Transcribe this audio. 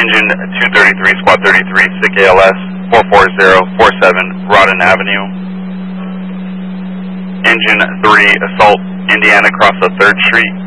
Engine 233, Squad 33, SIC ALS 44047, Rodden Avenue. Engine 3, Assault Indiana, across the 3rd Street.